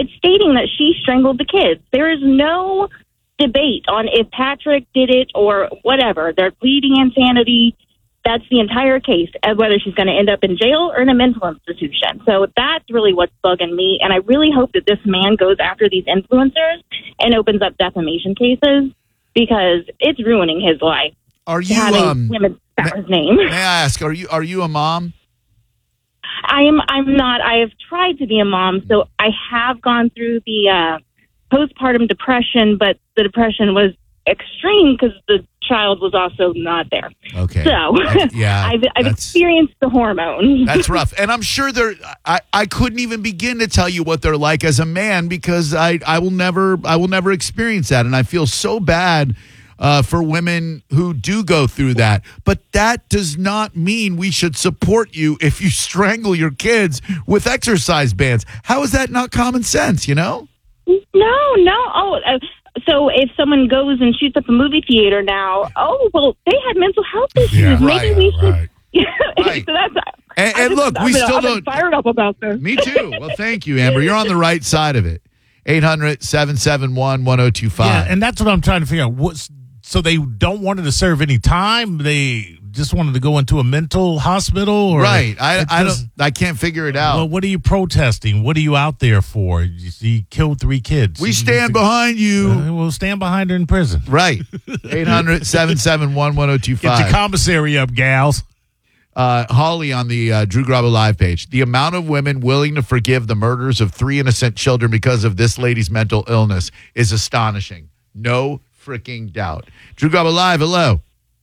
it's stating that she strangled the kids. There is no debate on if Patrick did it or whatever. They're pleading insanity. That's the entire case, and whether she's going to end up in jail or in a mental institution. So that's really what's bugging me, and I really hope that this man goes after these influencers and opens up defamation cases, because it's ruining his life. Are you women spout his name? May I ask, are you a mom? I'm not. I have tried to be a mom, so I have gone through the postpartum depression, but the depression was extreme because the child was also not there. Okay. So I've experienced the hormones. That's rough. And I'm sure I couldn't even begin to tell you what they're like as a man, because I will never experience that. And I feel so bad for women who do go through that. But that does not mean we should support you if you strangle your kids with exercise bands. How is that not common sense, you know? No. So if someone goes and shoots up a movie theater now, they had mental health issues. Yeah, Maybe we should. Right. So that's. And look, we still don't. Fired up about this. Me too. Well, thank you, Amber. You're on the right side of it. 800-771-1025. Yeah, and that's what I'm trying to figure out. So they don't want her to serve any time? They just wanted to go into a mental hospital? Or right. I can't figure it out. Well, what are you protesting? What are you out there for? You killed 3 kids. We stand behind you. We'll stand behind her in prison. Right. 800-771-1025. Get your commissary up, gals. Holly on the Drew Garabo Live page. The amount of women willing to forgive the murders of 3 innocent children because of this lady's mental illness is astonishing. No freaking doubt. Drew Garabo Live, hello.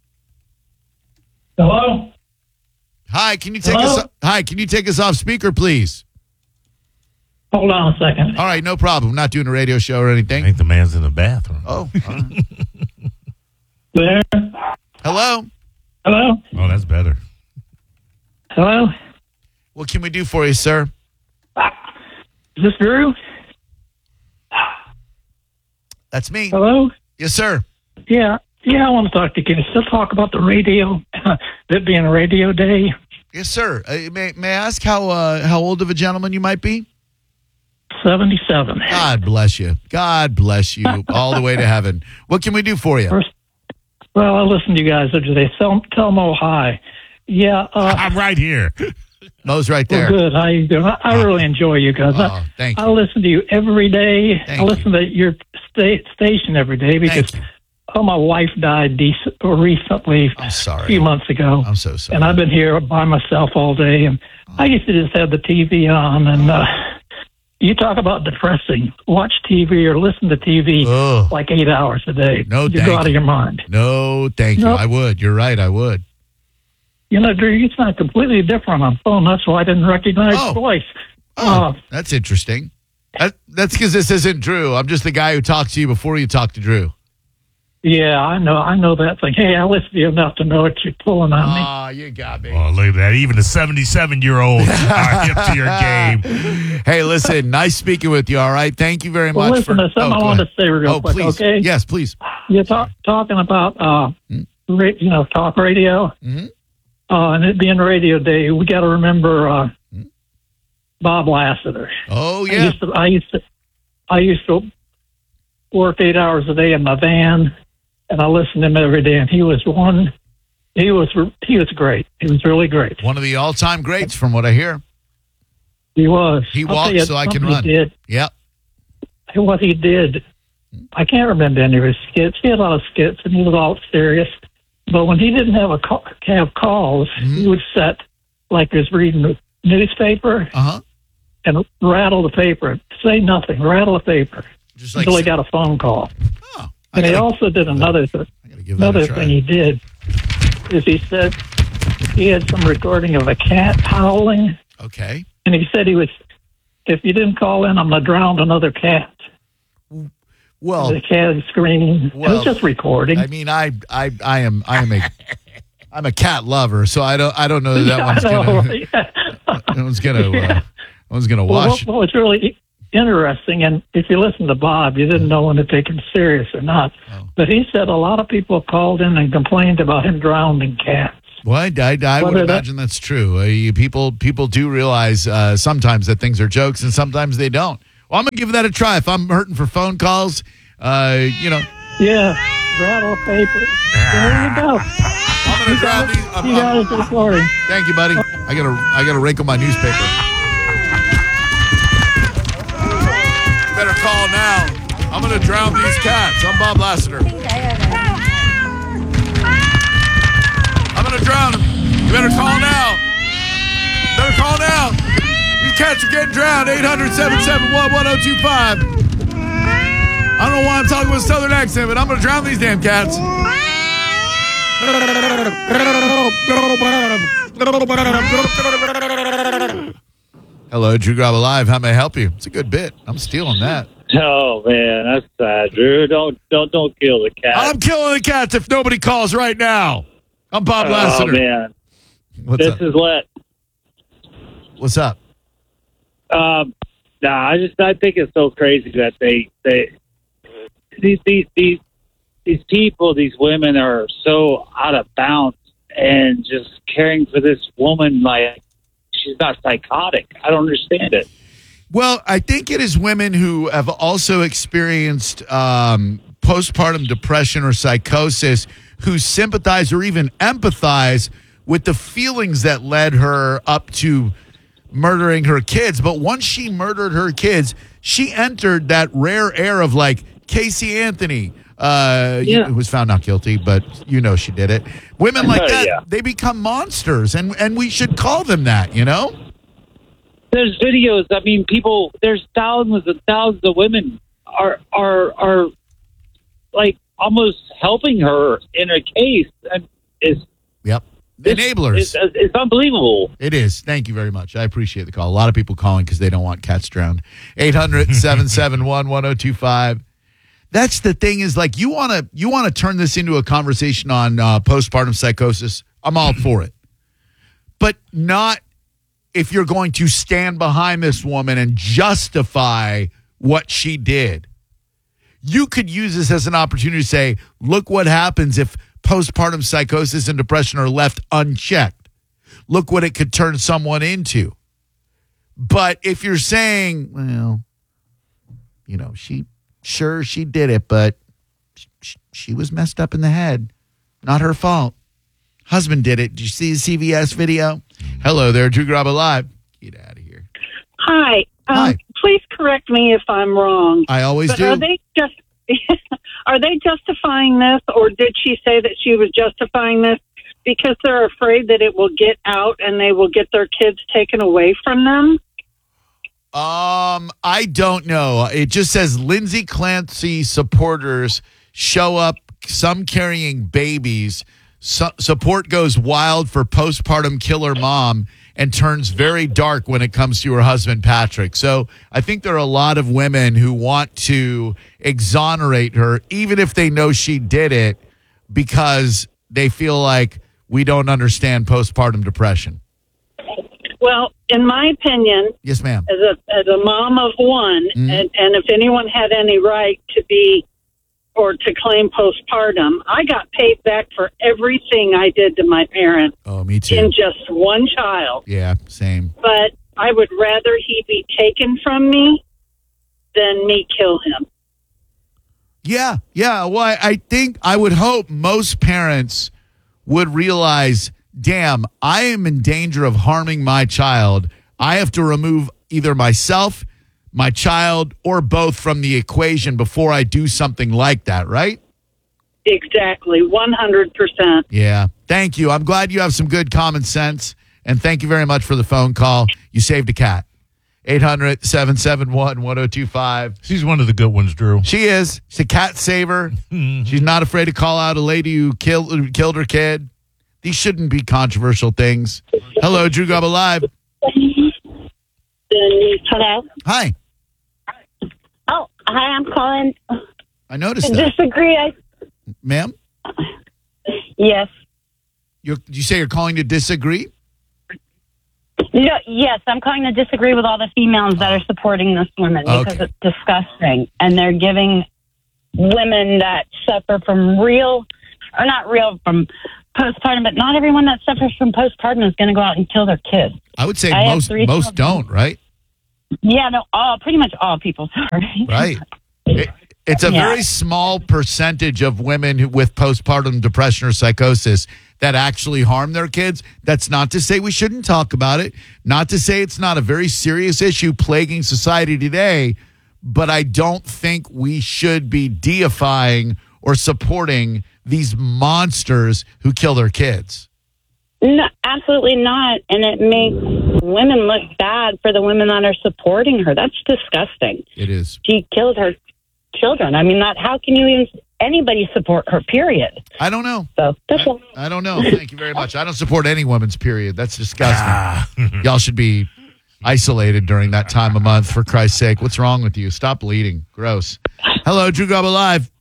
Hello? Hi, can you take us off speaker, please? Hold on a second. All right, no problem. Not doing a radio show or anything. I think the man's in the bathroom. Oh, all right. There? Hello? Hello? Oh, that's better. Hello? What can we do for you, sir? Is this Drew? That's me. Hello? Yes, sir. Yeah, I want to talk to you. Can you still talk about the radio, it being a radio day? Yes, sir. May I ask how old of a gentleman you might be? 77. God bless you. God bless you all the way to heaven. What can we do for you? Well, I listened to you guys today. Tell Mo hi. Yeah. I'm right here. Mo's right there. Well, good. How you doing? I really enjoy you guys. Thank you. I listen to you every day. I listen to your station every day because my wife died recently. I'm sorry. A few months ago. I'm so sorry. And I've been here by myself all day. And I used to just have the TV on. And you talk about depressing. Watch TV or listen to TV like 8 hours a day. No, you go out of your mind. No, thank you. I would. You're right. I would. You know, Drew, it's not completely different on phone. That's why I didn't recognize the voice. That's interesting. That's because this isn't Drew. I'm just the guy who talks to you before you talk to Drew. Yeah, I know that thing. Hey, I listen to you enough to know what you're pulling on me. Oh, you got me. Oh, look at that. Even the 77-year-olds are hip to your game. Hey, listen, nice speaking with you, all right? Thank you very much. Listen, there's something I wanted to say real quick, please. okay? Yes, please. You're talking about, talk radio. Mm-hmm. And it being radio day, we got to remember Bob Lassiter. Oh yeah, I used to work 8 hours a day in my van, and I listened to him every day. And he was great. He was really great. One of the all-time greats, from what I hear. He was. He walked so I can run. He did. Yep. What he did, I can't remember any of his skits. He had a lot of skits, and he was all serious. But when he didn't have calls, he would sit like he was reading the newspaper and rattle the paper, say nothing, rattle the paper until he got a phone call. Oh, and he also did another thing he did is he said he had some recording of a cat howling. Okay. And he said if you didn't call in, I'm going to drown another cat. Well, the cat is screaming. Well, it was just recording. I mean, I'm a cat lover, so I don't know that one's gonna wash. Well, it's really interesting, and if you listen to Bob, you didn't know when to take him serious or not. Oh. But he said a lot of people called in and complained about him drowning cats. Well, I would imagine that's true. People do realize sometimes that things are jokes, and sometimes they don't. Well, I'm going to give that a try. If I'm hurting for phone calls, Yeah, rattle paper. There you go. I'm going to drown these. You got it this morning. Thank you, buddy. I gotta wrinkle my newspaper. You better call now. I'm going to drown these cats. I'm Bob Lassiter. I'm going to drown them. You better call now. These cats are getting drowned. 800-771-1025. I don't know why I'm talking with a southern accent, but I'm going to drown these damn cats. Hello, Drew Grab Alive. How may I help you? It's a good bit. I'm stealing that. Oh man, that's sad, Drew. Don't kill the cat. I'm killing the cats if nobody calls right now. I'm Bob Lassiter. Oh man, What's this up? is lit. What's up? I think it's so crazy that these people, these women are so out of bounds and just caring for this woman like she's not psychotic. I don't understand it. Well, I think it is women who have also experienced postpartum depression or psychosis who sympathize or even empathize with the feelings that led her up to murdering her kids. But once she murdered her kids, she entered that rare air of like Casey Anthony, who was found not guilty, but she did it. Women like that, they become monsters, and we should call them that, There's videos. I mean, there's thousands and thousands of women are like almost helping her in her case. And Yep. Enablers. It's unbelievable. It is. Thank you very much. I appreciate the call. A lot of people calling because they don't want cats drowned. 800-771-1025. That's the thing is like you want to turn this into a conversation on postpartum psychosis. I'm all for it. But not if you're going to stand behind this woman and justify what she did. You could use this as an opportunity to say, look what happens if postpartum psychosis and depression are left unchecked. Look what it could turn someone into. But if you're saying, well, she did it, but she was messed up in the head. Not her fault. Husband did it. Did you see the CVS video? Hello there, Drew Grab Alive. Get out of here. Hi. Hi. Please correct me if I'm wrong. I always do. Are they justifying this, or did she say that she was justifying this because they're afraid that it will get out and they will get their kids taken away from them? I don't know. It just says Lindsay Clancy supporters show up, some carrying babies. Support goes wild for postpartum killer mom and turns very dark when it comes to her husband, Patrick. So I think there are a lot of women who want to exonerate her, even if they know she did it, because they feel like we don't understand postpartum depression. Well, in my opinion, yes, ma'am. As a mom of one, and if anyone had any right to be or to claim postpartum, I got paid back for everything I did to my parents. Oh, me too. In just one child. Yeah, same. But I would rather he be taken from me than me kill him. Yeah. Well, I would hope most parents would realize, damn, I am in danger of harming my child. I have to remove either myself, my child, or both from the equation before I do something like that, right? Exactly, 100%. Yeah. Thank you. I'm glad you have some good common sense, and thank you very much for the phone call. You saved a cat. 800-771-1025. She's one of the good ones, Drew. She is. She's a cat saver. She's not afraid to call out a lady who killed her kid. These shouldn't be controversial things. Hello, Drew Grab Alive. Hello. Hi. Oh, hi. I'm calling I noticed to that. disagree. Ma'am? Yes. Did you say you're calling to disagree? No, yes, I'm calling to disagree with all the females that are supporting this woman because it's disgusting. And they're giving women that suffer from from postpartum, but not everyone that suffers from postpartum is going to go out and kill their kids. I would say I have three most children. don't, right? Yeah, no, pretty much all people. Sorry. Right. It's a very small percentage of women with postpartum depression or psychosis that actually harm their kids. That's not to say we shouldn't talk about it, not to say it's not a very serious issue plaguing society today, but I don't think we should be deifying or supporting these monsters who kill their kids. No, absolutely not. And it makes women look bad for the women that are supporting her. That's disgusting. It is. She killed her children. I mean, how can you even anybody support her, period? I don't know. So that's all. I don't know. Thank you very much. I don't support any woman's period. That's disgusting. Y'all should be isolated during that time of month, for Christ's sake. What's wrong with you? Stop bleeding. Gross. Hello, Drew Garabo Live.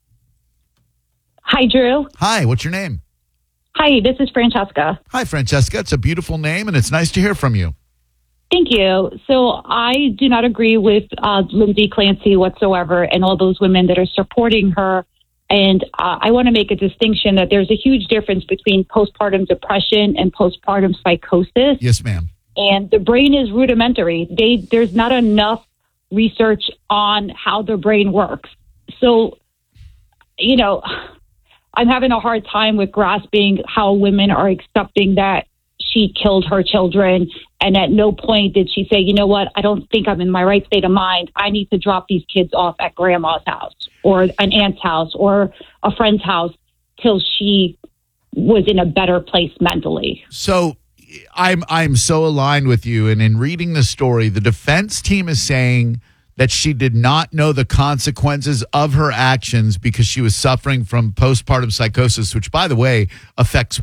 Hi, Drew. Hi, what's your name? Hi, this is Francesca. Hi, Francesca. It's a beautiful name, and it's nice to hear from you. Thank you. So I do not agree with Lindsay Clancy whatsoever and all those women that are supporting her. And I want to make a distinction that there's a huge difference between postpartum depression and postpartum psychosis. Yes, ma'am. And the brain is rudimentary. There's not enough research on how the brain works. So, you know, I'm having a hard time with grasping how women are accepting that she killed her children. And at no point did she say, you know what, I don't think I'm in my right state of mind. I need to drop these kids off at grandma's house or an aunt's house or a friend's house till she was in a better place mentally. So I'm so aligned with you. And in reading the story, the defense team is saying that she did not know the consequences of her actions because she was suffering from postpartum psychosis, which, by the way, affects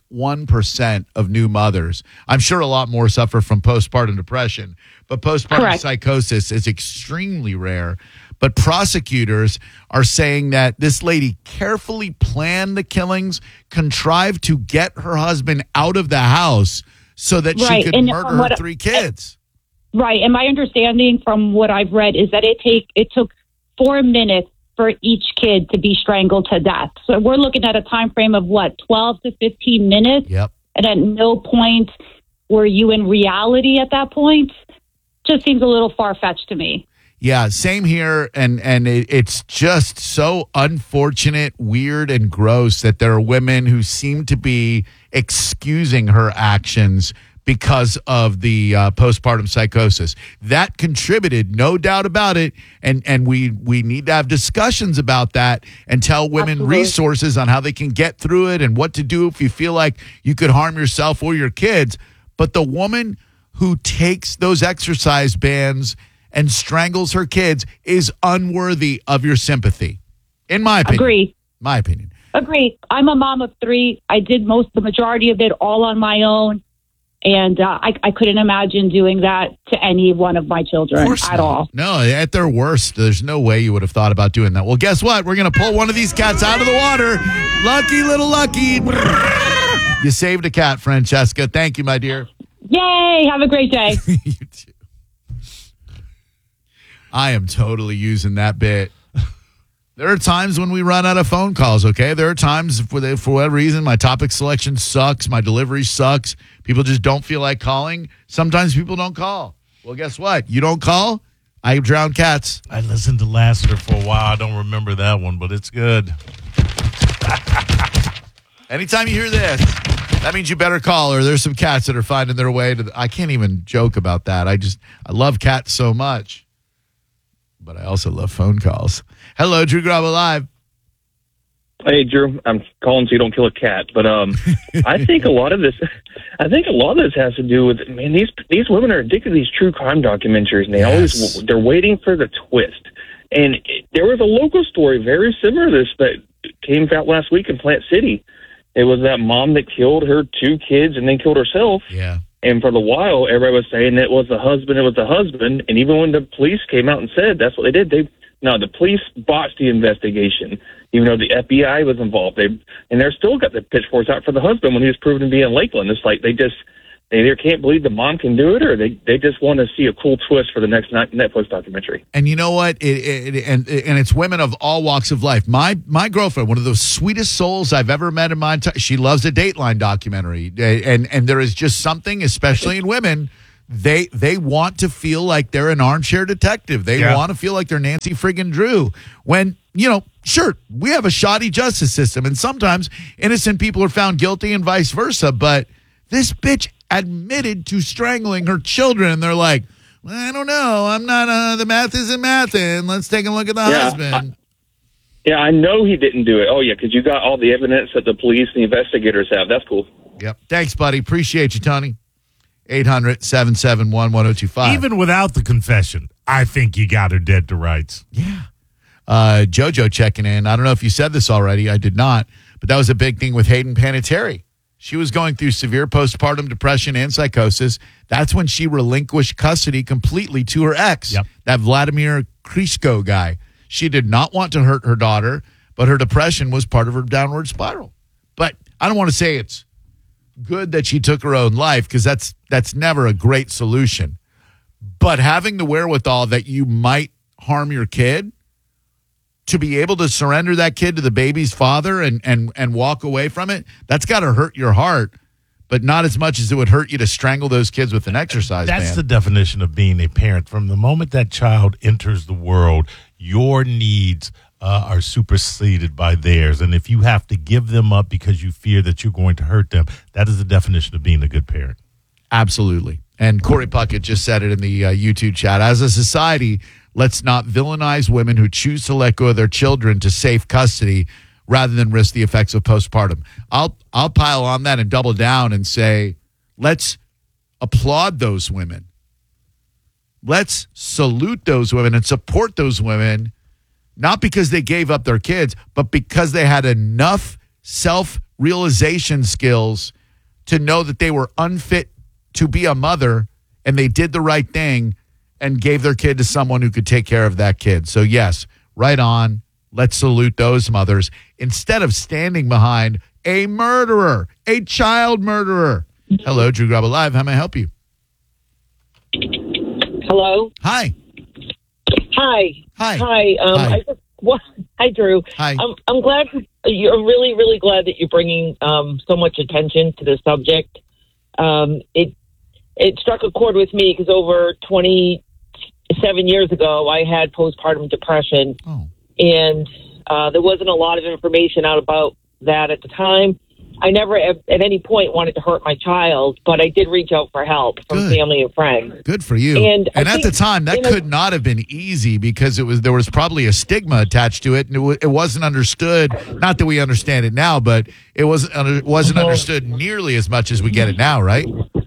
0.1% of new mothers. I'm sure a lot more suffer from postpartum depression, but postpartum psychosis is extremely rare. But prosecutors are saying that this lady carefully planned the killings, contrived to get her husband out of the house so that she could murder her 3 kids. Right. And my understanding from what I've read is that it took 4 minutes for each kid to be strangled to death. So we're looking at a time frame of 12 to 15 minutes. Yep. And at no point were you in reality at that point. Just seems a little far-fetched to me. Yeah, same here. And it's just so unfortunate, weird, and gross that there are women who seem to be excusing her actions because of the postpartum psychosis. That contributed, no doubt about it, and we need to have discussions about that and tell women resources on how they can get through it and what to do if you feel like you could harm yourself or your kids. But the woman who takes those exercise bands and strangles her kids is unworthy of your sympathy, in my opinion. Agree. My opinion. Agree. I'm a mom of 3. I did the majority of it all on my own. And I couldn't imagine doing that to any one of my children at all. No, at their worst, there's no way you would have thought about doing that. Well, guess what? We're going to pull one of these cats out of the water. Lucky little Lucky. You saved a cat, Francesca. Thank you, my dear. Yay. Have a great day. You too. I am totally using that bit. There are times when we run out of phone calls, okay? There are times for whatever reason, my topic selection sucks, my delivery sucks, people just don't feel like calling. Sometimes people don't call. Well, guess what? You don't call, I drown cats. I listened to Lassiter for a while. I don't remember that one, but it's good. Anytime you hear this, that means you better call, or there's some cats that are finding their way to I can't even joke about that. I love cats so much. But I also love phone calls. Hello, Drew Garabo Live. Hey, Drew. I'm calling so you don't kill a cat. But I think a lot of this has to do with, man, these women are addicted to these true crime documentaries, and they're waiting for the twist. And there was a local story very similar to this that came out last week in Plant City. It was that mom that killed her 2 kids and then killed herself. Yeah. And for the while, everybody was saying it was the husband. And even when the police came out and said that's what they did, the police botched the investigation, even though the FBI was involved. They're still got the pitchforks out for the husband when he was proven to be in Lakeland. It's like they either can't believe the mom can do it, or they just want to see a cool twist for the next Netflix documentary. And you know what? And it's women of all walks of life. My girlfriend, one of the sweetest souls I've ever met in my time, she loves a Dateline documentary. And there is just something, especially in women, they want to feel like they're an armchair detective. They want to feel like they're Nancy friggin' Drew. When, sure, we have a shoddy justice system, and sometimes innocent people are found guilty and vice versa, but this bitch admitted to strangling her children, and they're like, well, I don't know. I'm not, the math isn't mathing. Let's take a look at the husband. I know he didn't do it. Oh, yeah, because you got all the evidence that the police and the investigators have. That's cool. Yep. Thanks, buddy. Appreciate you, Tony. 800-771-1025. Even without the confession, I think you got her dead to rights. Yeah. JoJo checking in. I don't know if you said this already. I did not. But that was a big thing with Hayden Panettiere. She was going through severe postpartum depression and psychosis. That's when she relinquished custody completely to her ex, that Vladimir Klitschko guy. She did not want to hurt her daughter, but her depression was part of her downward spiral. But I don't want to say it's good that she took her own life, because that's never a great solution. But having the wherewithal that you might harm your kid, to be able to surrender that kid to the baby's father and walk away from it, that's got to hurt your heart, but not as much as it would hurt you to strangle those kids with an exercise band. That's the definition of being a parent. From the moment that child enters the world, your needs are superseded by theirs. And if you have to give them up because you fear that you're going to hurt them, that is the definition of being a good parent. Absolutely. And Corey Puckett just said it in the YouTube chat. As a society, let's not villainize women who choose to let go of their children to safe custody rather than risk the effects of postpartum. I'll pile on that and double down and say, let's applaud those women. Let's salute those women and support those women, not because they gave up their kids, but because they had enough self-realization skills to know that they were unfit to be a mother, and they did the right thing and gave their kid to someone who could take care of that kid. So yes, right on. Let's salute those mothers instead of standing behind a murderer, a child murderer. Hello, Drew Garabo Live. How may I help you? Hello. Hi. Hi. Hi. Hi. Hi. Hi, Drew. Hi. I'm glad. You're really, really glad that you're bringing so much attention to the subject. It struck a chord with me because over 27 years ago, I had postpartum depression, and there wasn't a lot of information out about that at the time. I never at any point wanted to hurt my child, but I did reach out for help from family and friends. Good for you. And at the time, that could not have been easy because there was probably a stigma attached to it, and it wasn't understood. Not that we understand it now, but it wasn't understood nearly as much as we get it now, right?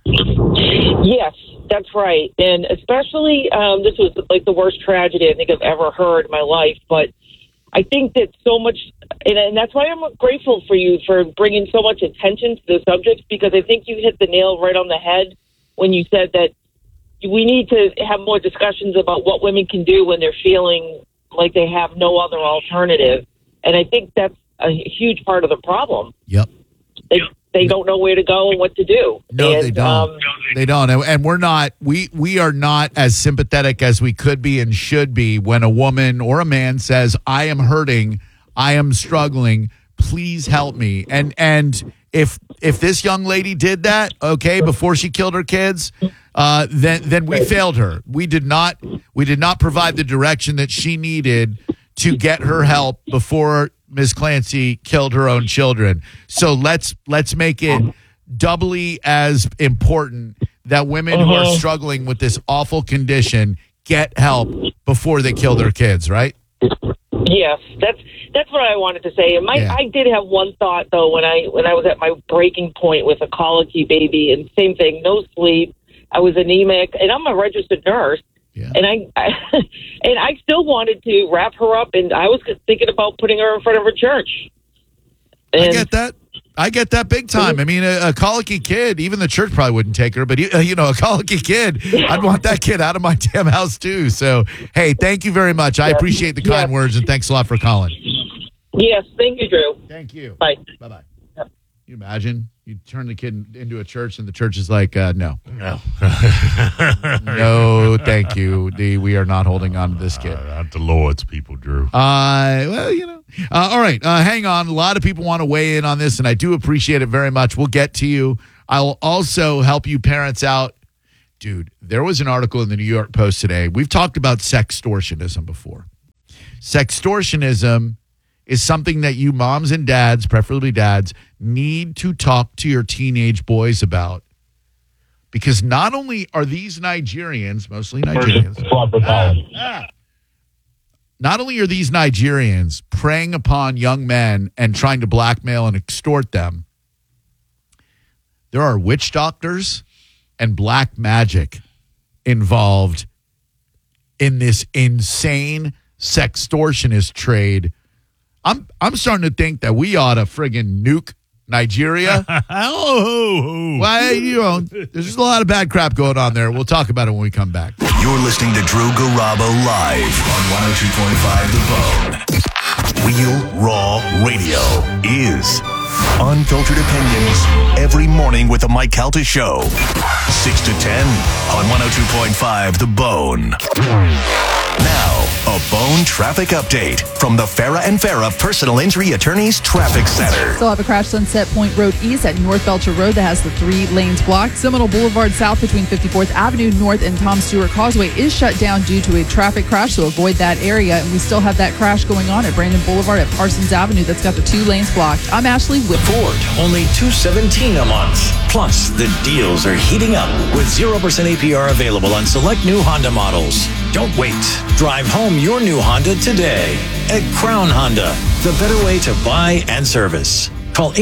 Yes, that's right. And especially, this was like the worst tragedy I think I've ever heard in my life. But I think that so much, and that's why I'm grateful for you for bringing so much attention to the subject, because I think you hit the nail right on the head when you said that we need to have more discussions about what women can do when they're feeling like they have no other alternative. And I think that's a huge part of the problem. Yep. They don't know where to go and what to do. No, and, they don't. They don't. And we're not, we are not as sympathetic as we could be and should be when a woman or a man says, I am hurting, I am struggling, please help me. And if this young lady did that, okay, before she killed her kids, then we failed her. We did not provide the direction that she needed to get her help before Ms. Clancy killed her own children. So let's make it doubly as important that women who are struggling with this awful condition get help before they kill their kids, right? Yes, that's what I wanted to say. And I did have one thought though when I was at my breaking point with a colicky baby, and same thing, no sleep. I was anemic, and I'm a registered nurse. Yeah. And I still wanted to wrap her up, and I was thinking about putting her in front of her church. And I get that big time. I mean, a colicky kid, even the church probably wouldn't take her, but a colicky kid, I'd want that kid out of my damn house too. So, hey, thank you very much. I appreciate the kind words, and thanks a lot for calling. Yes, thank you, Drew. Thank you. Bye. Bye-bye. Yep. You imagine? You turn the kid into a church, and the church is like, no. No, thank you. We are not holding on to this kid. Not the Lord's people, Drew. All right. Hang on. A lot of people want to weigh in on this, and I do appreciate it very much. We'll get to you. I'll also help you parents out Dude, there was an article in the New York Post today. We've talked about sextortionism before. Sextortionism is something that you moms and dads, preferably dads, need to talk to your teenage boys about. Because not only are these Nigerians, mostly Nigerians, not only are these Nigerians preying upon young men and trying to blackmail and extort them, there are witch doctors and black magic involved in this insane sextortionist trade. I'm starting to think that we ought to friggin' nuke Nigeria. Well, there's a lot of bad crap going on there. We'll talk about it when we come back. You're listening to Drew Garabo live on 102.5 The Bone. Real Raw Radio is unfiltered opinions every morning with the Mike Calta Show. 6 to 10 on 102.5 The Bone. Now, a Bone traffic update from the Farah and Farah Personal Injury Attorneys Traffic Center. Still have a crash Sunset Point Road East at North Belcher Road that has the 3 lanes blocked. Seminole Boulevard South between 54th Avenue North and Tom Stewart Causeway is shut down due to a traffic crash, so avoid that area. And we still have that crash going on at Brandon Boulevard at Parsons Avenue that's got the 2 lanes blocked. I'm Ashley with Ford, only $217 a month. Plus, the deals are heating up with 0% APR available on select new Honda models. Don't wait. Drive home your new Honda today at Crown Honda, the better way to buy and service. Call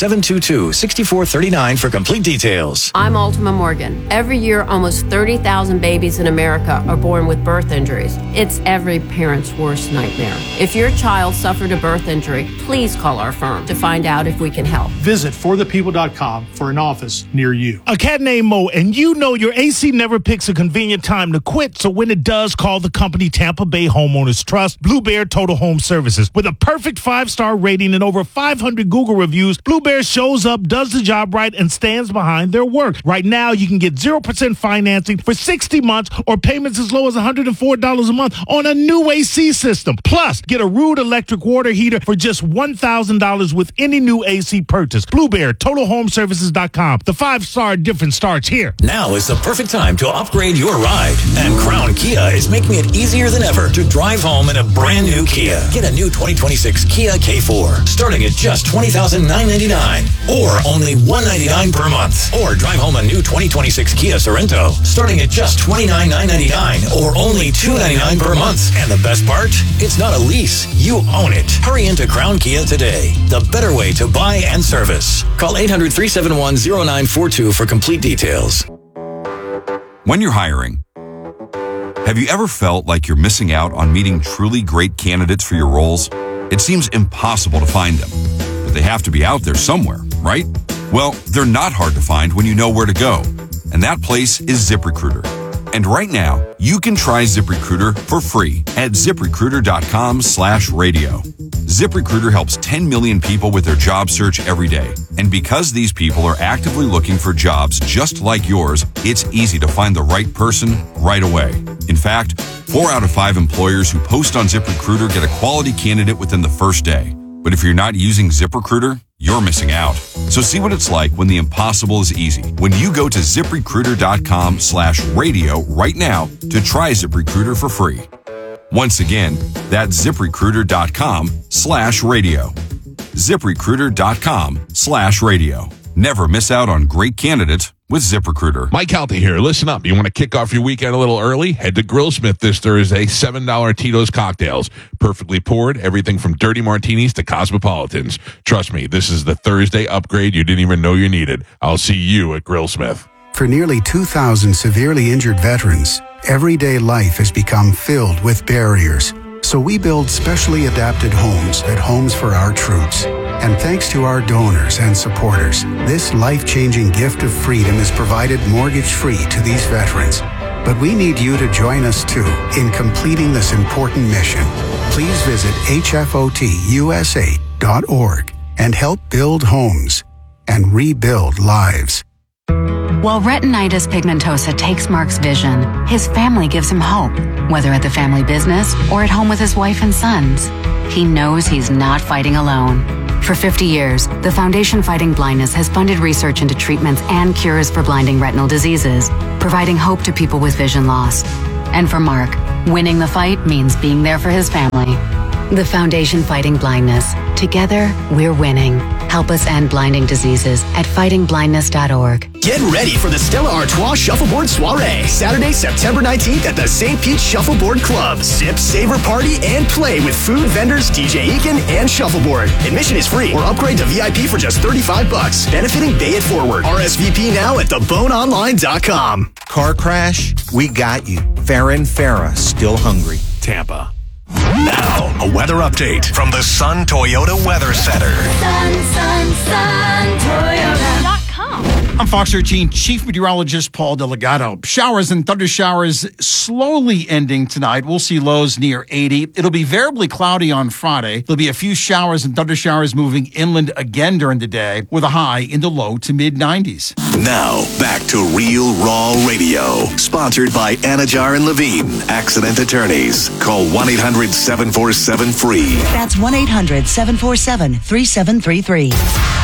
800-722-6439 for complete details. I'm Ultima Morgan. Every year, almost 30,000 babies in America are born with birth injuries. It's every parent's worst nightmare. If your child suffered a birth injury, please call our firm to find out if we can help. Visit forthepeople.com for an office near you. A cat named Mo, and you know your AC never picks a convenient time to quit, so when it does, call the company Tampa Bay Homeowners Trust, Blue Bear Total Home Services. With a perfect 5-star rating and over 500 Google reviews, Blue Bear shows up, does the job right, and stands behind their work. Right now, you can get 0% financing for 60 months or payments as low as $104 a month on a new AC system. Plus, get a Rude electric water heater for just $1,000 with any new AC purchase. Blue Bear, TotalHomeservices.com. The 5-star difference starts here. Now is the perfect time to upgrade your ride. And Crown Kia is making it easier than ever to drive home in a brand new Kia. Get a new 2026 Kia K4 starting at just $20,999 or only $199 per month. Or drive home a new 2026 Kia Sorento starting at just $29,999 or only $299 per month. And the best part? It's not a lease. You own it. Hurry into Crown Kia today. The better way to buy and service. Call 800-371-0942 for complete details. When you're hiring, have you ever felt like you're missing out on meeting truly great candidates for your roles? It seems impossible to find them, but they have to be out there somewhere, right? Well, they're not hard to find when you know where to go, and that place is ZipRecruiter. And right now, you can try ZipRecruiter for free at ZipRecruiter.com/radio. ZipRecruiter helps 10 million people with their job search every day. And because these people are actively looking for jobs just like yours, it's easy to find the right person right away. In fact, 4 out of 5 employers who post on ZipRecruiter get a quality candidate within the first day. But if you're not using ZipRecruiter, you're missing out. So see what it's like when the impossible is easy. When you go to ZipRecruiter.com/radio right now to try ZipRecruiter for free. Once again, that's ZipRecruiter.com/radio. ZipRecruiter.com/radio. Never miss out on great candidates with ZipRecruiter. Mike Calta here. Listen up. You want to kick off your weekend a little early? Head to Grillsmith this Thursday. $7 Tito's cocktails. Perfectly poured. Everything from dirty martinis to cosmopolitans. Trust me, this is the Thursday upgrade you didn't even know you needed. I'll see you at Grillsmith. For nearly 2,000 severely injured veterans, everyday life has become filled with barriers. So we build specially adapted homes at Homes for Our Troops. And thanks to our donors and supporters, this life-changing gift of freedom is provided mortgage-free to these veterans. But we need you to join us, too, in completing this important mission. Please visit hfotusa.org and help build homes and rebuild lives. While retinitis pigmentosa takes Mark's vision, his family gives him hope, whether at the family business or at home with his wife and sons. He knows he's not fighting alone. For 50 years, the Foundation Fighting Blindness has funded research into treatments and cures for blinding retinal diseases, providing hope to people with vision loss. And for Mark, winning the fight means being there for his family. The Foundation Fighting Blindness. Together, we're winning. Help us end blinding diseases at fightingblindness.org. Get ready for the Stella Artois Shuffleboard Soiree, Saturday, September 19th at the St. Pete Shuffleboard Club. Sip, savor, party, and play with food vendors, DJ Eakin, and Shuffleboard. Admission is free or upgrade to VIP for just $35. Benefiting Bay It Forward. RSVP now at theboneonline.com. Car crash? We got you. Farron Farah, still hungry. Tampa. Now, a weather update from the Sun Toyota Weather Center. Sun, Toyota.com. I'm Fox 13 Chief Meteorologist Paul Delgado. Showers and thunder showers slowly ending tonight. We'll see lows near 80. It'll be variably cloudy on Friday. There'll be a few showers and thunder showers moving inland again during the day with a high in the low to mid 90s. Now, back to Real Raw Radio. Sponsored by Anajar and Levine, accident attorneys. Call 1-800-747-FREE. That's 1-800-747-3733.